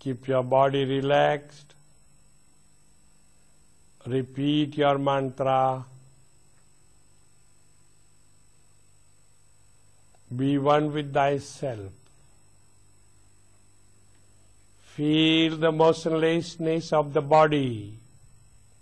Keep your body relaxed. Repeat your mantra. Be one with thyself. Feel the motionlessness of the body.